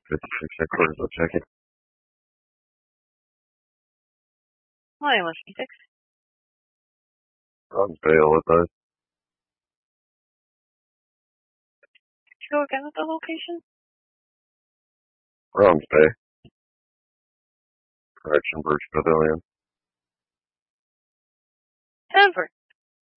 56 headquarters, I'll check it. Line 156. Robins Bay, all with us. Go again with the location? Robins Bay. Correction, Birch Pavilion. 10 for